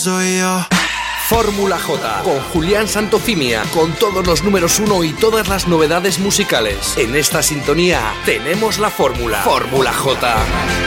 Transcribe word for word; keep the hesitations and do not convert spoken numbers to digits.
Soy yo. Fórmula J, con Julián Santofimia, con todos los números uno y todas las novedades musicales. En esta sintonía tenemos la fórmula. Fórmula J.